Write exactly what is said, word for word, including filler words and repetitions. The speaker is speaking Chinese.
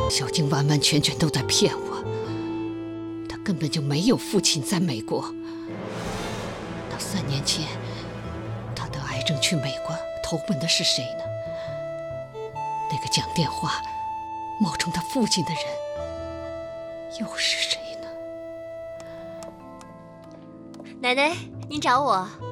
小静完完全全都在骗我，她根本就没有父亲在美国。到三年前，她得癌症去美国，投奔的是谁呢？那个讲电话冒充他父亲的人又是谁呢？ 奶奶，您找我？